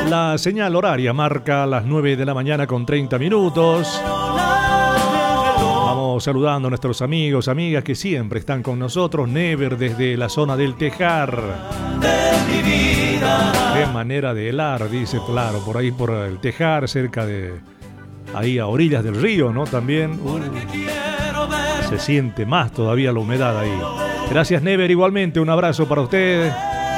La señal horaria marca las 9 de la mañana con 30 minutos. Vamos saludando a nuestros amigos, amigas que siempre están con nosotros. Never desde la zona del Tejar. Qué manera de helar, dice, claro, por ahí por el Tejar, cerca de... ahí a orillas del río, ¿no? También se siente más todavía la humedad ahí. Gracias, Never, igualmente, un abrazo para usted.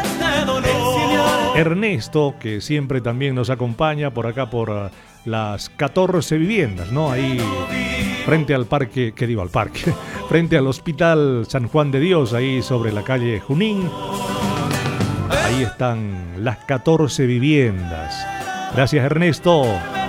Ernesto, que siempre también nos acompaña por acá por las 14 viviendas, ¿no? Ahí frente al parque, ¿qué digo al parque? Frente al Hospital San Juan de Dios, ahí sobre la calle Junín. Ahí están las 14 viviendas. Gracias, Ernesto.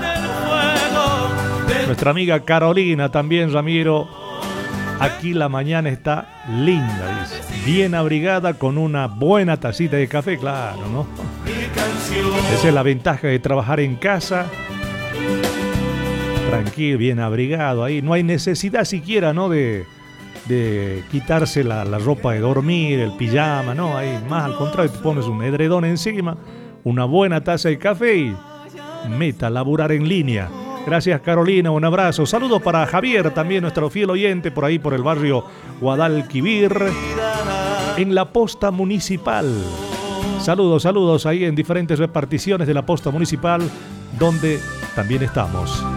Nuestra amiga Carolina también, Ramiro. Aquí la mañana está linda, dice. Bien abrigada con una buena tacita de café, claro, ¿no? Esa es la ventaja de trabajar en casa. Tranquilo, bien abrigado ahí. No hay necesidad siquiera, ¿no? De quitarse la ropa de dormir, el pijama, ¿no? Ahí, más al contrario, te pones un edredón encima, una buena taza de café y meta a laburar en línea. Gracias, Carolina, un abrazo. Saludos para Javier, también nuestro fiel oyente, por ahí por el barrio Guadalquivir, en la posta municipal. Saludos ahí en diferentes reparticiones de la posta municipal, donde también estamos.